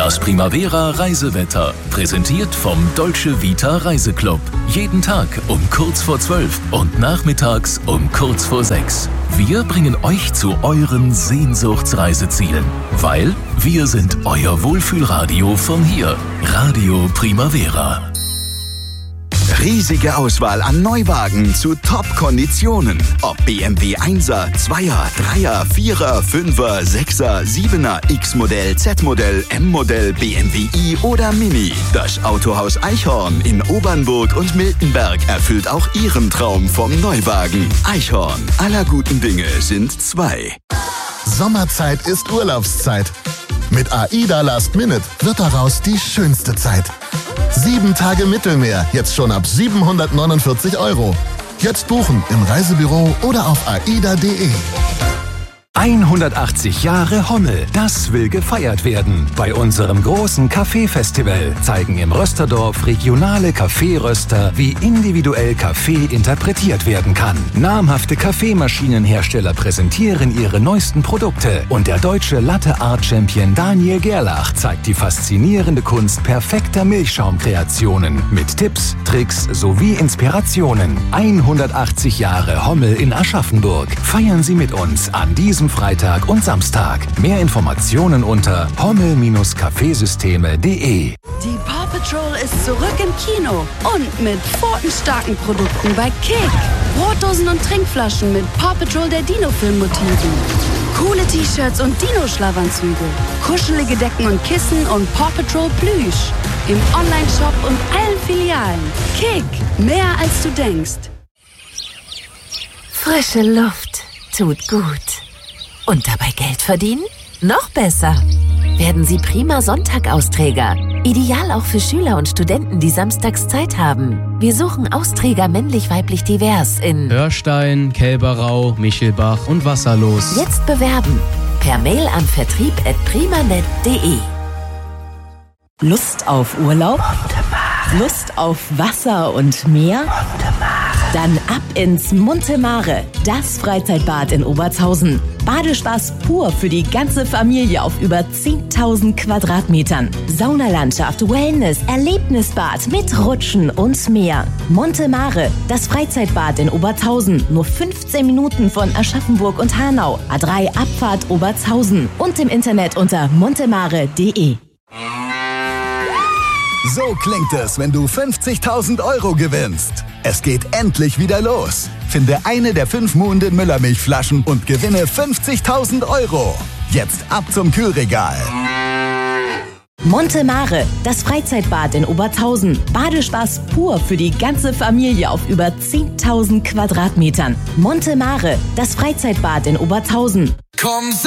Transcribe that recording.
Das Primavera Reisewetter, präsentiert vom Dolce Vita Reiseclub. Jeden Tag um kurz vor 12 und nachmittags um kurz vor 6. Wir bringen euch zu euren Sehnsuchtsreisezielen, weil wir sind euer Wohlfühlradio von hier. Radio Primavera. Riesige Auswahl an Neuwagen zu Top-Konditionen. Ob BMW 1er, 2er, 3er, 4er, 5er, 6er, 7er, X-Modell, Z-Modell, M-Modell, BMW i oder Mini. Das Autohaus Eichhorn in Obernburg und Miltenberg erfüllt auch Ihren Traum vom Neuwagen. Eichhorn, aller guten Dinge sind zwei. Sommerzeit ist Urlaubszeit. Mit AIDA Last Minute wird daraus die schönste Zeit. 7 Tage Mittelmeer, jetzt schon ab 749 €. Jetzt buchen im Reisebüro oder auf aida.de. 180 Jahre Hommel, das will gefeiert werden. Bei unserem großen Kaffeefestival zeigen im Rösterdorf regionale Kaffeeröster, wie individuell Kaffee interpretiert werden kann. Namhafte Kaffeemaschinenhersteller präsentieren ihre neuesten Produkte und der deutsche Latte Art Champion Daniel Gerlach zeigt die faszinierende Kunst perfekter Milchschaumkreationen mit Tipps, Tricks sowie Inspirationen. 180 Jahre Hommel in Aschaffenburg. Feiern Sie mit uns an diesem Freitag und Samstag. Mehr Informationen unter hommel-kaffeesysteme.de. Die Paw Patrol ist zurück im Kino und mit pfotenstarken Produkten bei Kick. Brotdosen und Trinkflaschen mit Paw Patrol der Dino-Film-Motiven. Coole T-Shirts und Dino-Schlafanzüge. Kuschelige Decken und Kissen und Paw Patrol Plüsch. Im Onlineshop und allen Filialen. Kick, mehr als du denkst. Frische Luft tut gut. Und dabei Geld verdienen? Noch besser. Werden Sie prima Sonntag-Austräger. Ideal auch für Schüler und Studenten, die samstags Zeit haben. Wir suchen Austräger männlich-weiblich divers in Hörstein, Kälberau, Michelbach und Wasserlos. Jetzt bewerben. Per Mail an vertrieb@primanet.de. Lust auf Urlaub? Lust auf Wasser und Meer? Dann ab ins Monte Mare, das Freizeitbad in Obertshausen. Badespaß pur für die ganze Familie auf über 10.000 Quadratmetern. Saunalandschaft, Wellness, Erlebnisbad mit Rutschen und mehr. Monte Mare, das Freizeitbad in Obertshausen. Nur 15 Minuten von Aschaffenburg und Hanau. A3 Abfahrt Obertshausen. Und im Internet unter montemare.de. So klingt es, wenn du 50.000 € gewinnst. Es geht endlich wieder los. Finde eine der 5 Muhnden Müllermilchflaschen und gewinne 50.000 €. Jetzt ab zum Kühlregal. Monte Mare, das Freizeitbad in Obertshausen. Badespaß pur für die ganze Familie auf über 10.000 Quadratmetern. Monte Mare, das Freizeitbad in Obertshausen.